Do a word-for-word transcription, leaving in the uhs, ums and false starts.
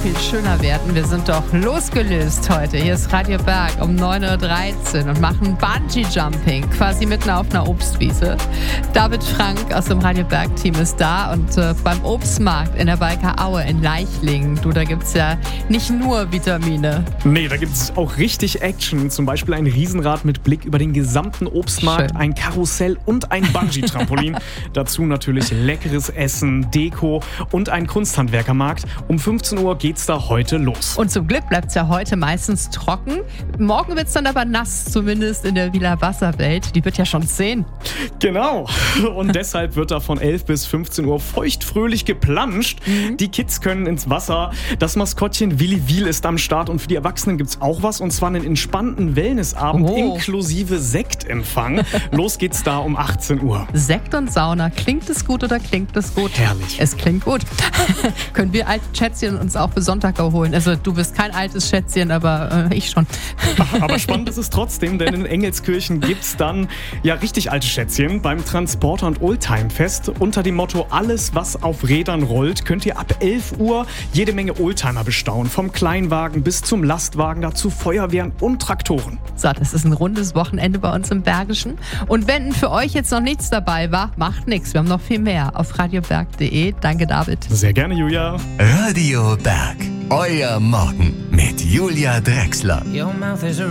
viel schöner werden. Wir sind doch losgelöst heute. Hier ist Radio Berg um neun Uhr dreizehn und machen Bungee-Jumping quasi mitten auf einer Obstwiese. David Frank aus dem Radio Berg-Team ist da und äh, beim Obstmarkt in der Balker Aue in Leichlingen. Du, da gibt's ja nicht nur Vitamine. Nee, da gibt's auch richtig Action. Zum Beispiel ein Riesenrad mit Blick über den gesamten Obstmarkt, Schön. ein Karussell und ein Bungee-Trampolin. Dazu natürlich leckeres Essen, Deko und ein Kunsthandwerkermarkt. Um fünfzehn Uhr geht's da heute los. Und zum Glück bleibt es ja heute meistens trocken. Morgen wird es dann aber nass, zumindest in der Villa Wasserwelt. Die wird ja schon zehn. Genau. Und deshalb wird da von elf bis fünfzehn Uhr feuchtfröhlich geplanscht. Mhm. Die Kids können ins Wasser. Das Maskottchen Willi Wiel ist am Start. Und für die Erwachsenen gibt's auch was. Und zwar einen entspannten Wellnessabend Oh. inklusive Sektempfang. Los geht's da um achtzehn Uhr. Sekt und Sauna. Klingt es gut oder klingt es gut? Herrlich. Es klingt gut. Können wir alte Schätzchen uns auch für Sonntag erholen? Also du bist kein altes Schätzchen, aber äh, ich schon. Aber spannend ist es trotzdem, denn in Engelskirchen gibt's dann ja richtig alte Schätzchen beim Transporter- und Oldtimer-Fest. Unter dem Motto Alles, was auf Rädern rollt, könnt ihr ab elf Uhr jede Menge Oldtimer bestaunen. Vom Kleinwagen bis zum Lastwagen, dazu Feuerwehren und Traktoren. So, das ist ein rundes Wochenende bei uns im Bergischen. Und wenn für euch jetzt noch nichts dabei war, macht nichts. Wir haben noch viel mehr auf radioberg punkt de. Danke, David. Sehr gerne, Julia. Radio Berg, euer Morgen mit Julia Drechsler. Your mouth is a